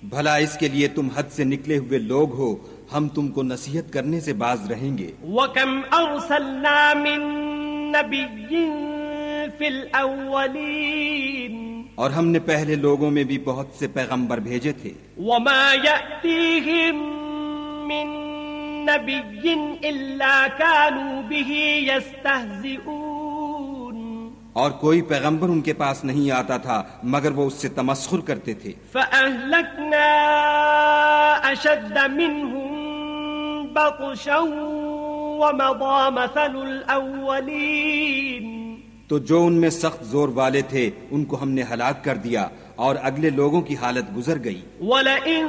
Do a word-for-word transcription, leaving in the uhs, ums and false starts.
भला इसके लिए तुम हद से निकले हुए लोग हो, हम तुमको नसीहत करने से बाज रहेंगे। वकम अरसलना मिन नबिय्यिन फिल अव्वलीन, और हमने पहले लोगों में भी बहुत से पैगंबर भेजे थे। वमा यअतीहिम मिन नबिय्यिन इल्ला कानू बिही यस्तहज़िऊन, और कोई पैगंबर उनके पास नहीं आता था मगर वो उससे तमस्खुर करते थे। फ़अहलकना अशद्द मिनहुम बत्शन वमदा मसलुल अव्वलीन, तो जो उनमें सख्त जोर वाले थे उनको हमने हलाक कर दिया और अगले लोगों की हालत गुजर गई। वलइन